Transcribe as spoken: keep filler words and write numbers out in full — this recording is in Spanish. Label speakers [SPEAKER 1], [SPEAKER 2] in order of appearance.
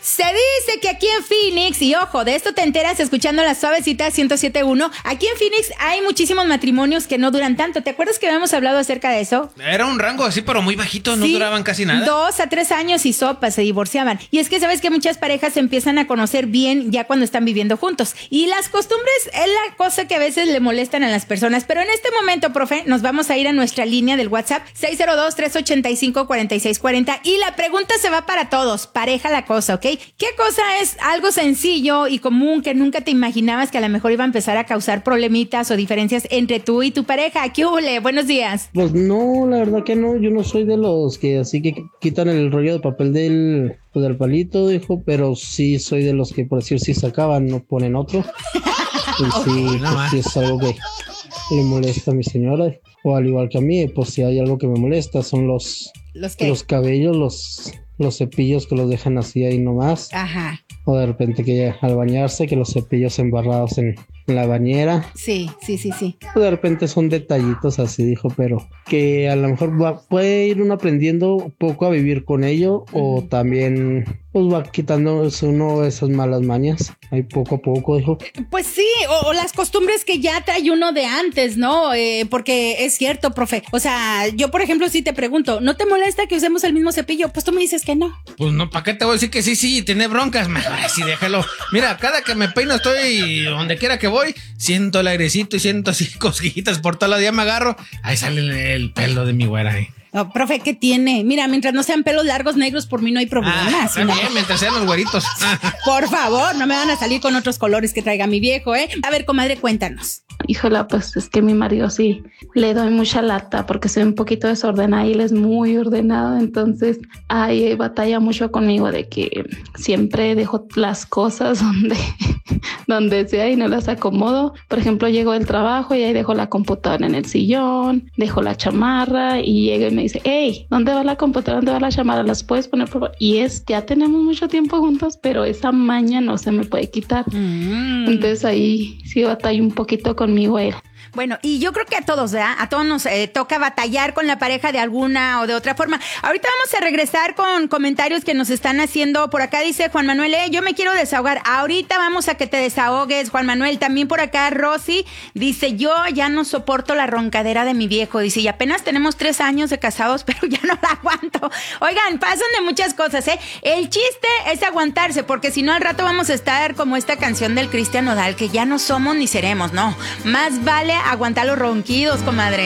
[SPEAKER 1] Se dice que aquí en Phoenix, y ojo, de esto te enteras escuchando la suavecita ciento siete punto uno, aquí en Phoenix hay muchísimos matrimonios que no duran tanto. ¿Te acuerdas que habíamos hablado acerca de eso?
[SPEAKER 2] Era un rango así, pero muy bajito, no sí, duraban casi nada.
[SPEAKER 1] Dos a tres años y sopas, se divorciaban. Y es que sabes que muchas parejas se empiezan a conocer bien ya cuando están viviendo juntos. Y las costumbres es la cosa que a veces le molestan a las personas. Pero en este momento, profe, nos vamos a ir a nuestra línea del WhatsApp seis cero dos, tres ocho cinco, cuatro seis cuatro cero y la pregunta se va para todos. Pareja la cosa, ¿ok? ¿Qué cosa es algo sencillo y común que nunca te imaginabas que a lo mejor iba a empezar a causar problemitas o diferencias entre tú y tu pareja? ¿Qué hubo? Buenos días.
[SPEAKER 3] Pues no, la verdad que no. Yo no soy de los que así que quitan el rollo de papel del, pues del palito, dijo, pero sí soy de los que, por decir, si sacaban, no ponen otro. Y sí, okay, pues, sí es algo que le molesta a mi señora. O al igual que a mí, pues si hay algo que me molesta son los, ¿Los, los cabellos, los, los cepillos que los dejan así ahí nomás.
[SPEAKER 1] Ajá.
[SPEAKER 3] O de repente que al bañarse, que los cepillos embarrados en, en la bañera.
[SPEAKER 1] Sí, sí, sí, sí.
[SPEAKER 3] O de repente son detallitos así, dijo, pero que a lo mejor va, puede ir uno aprendiendo poco a vivir con ello, uh-huh. O también pues va quitándose uno esas malas mañas, ahí poco a poco, dijo.
[SPEAKER 1] Pues sí, o, o las costumbres que ya trae uno de antes, ¿no? Eh, porque es cierto, profe. O sea, yo por ejemplo si te pregunto, ¿no te molesta que usemos el mismo cepillo? Pues tú me dices que no.
[SPEAKER 2] Pues no, ¿para qué te voy a decir que sí, sí, tiene broncas? Mejor así déjalo. Mira, cada que me peino estoy, donde quiera que voy, siento el airecito y siento así cosquillitas por todo el día, me agarro, ahí sale el, el pelo de mi güera ahí.
[SPEAKER 1] Oh, profe, ¿qué tiene? Mira, mientras no sean pelos largos negros, por mí no hay problema.
[SPEAKER 2] Ah, está bien, mientras sean los güeritos.
[SPEAKER 1] Por favor, no me van a salir con otros colores que traiga mi viejo, ¿eh? A ver, comadre, cuéntanos.
[SPEAKER 4] Híjola, pues es que mi marido sí le doy mucha lata porque soy un poquito desordenada y él es muy ordenado, entonces ahí batalla mucho conmigo de que siempre dejo las cosas donde, donde sea y no las acomodo. Por ejemplo, llego del trabajo y ahí dejo la computadora en el sillón, dejo la chamarra y llega y me dice, hey, ¿dónde va la computadora? ¿Dónde va la chamarra? ¿Las puedes poner por favor? Y es, ya tenemos mucho tiempo juntos, pero esa maña no se me puede quitar. Mm. Entonces ahí sí batallo un poquito conmigo él.
[SPEAKER 1] Bueno, y yo creo que a todos, ¿verdad? A todos nos eh, toca batallar con la pareja de alguna o de otra forma. Ahorita vamos a regresar con comentarios que nos están haciendo. Por acá dice Juan Manuel, eh, yo me quiero desahogar. Ahorita vamos a que te desahogues, Juan Manuel. También por acá Rosy dice, yo ya no soporto la roncadera de mi viejo. Dice, y apenas tenemos tres años de casados, pero ya no la aguanto. Oigan, pasan de muchas cosas, ¿eh? El chiste es aguantarse, porque si no al rato vamos a estar como esta canción del Cristian Nodal, que ya no somos ni seremos, no. Más vale aguantar los ronquidos, comadre.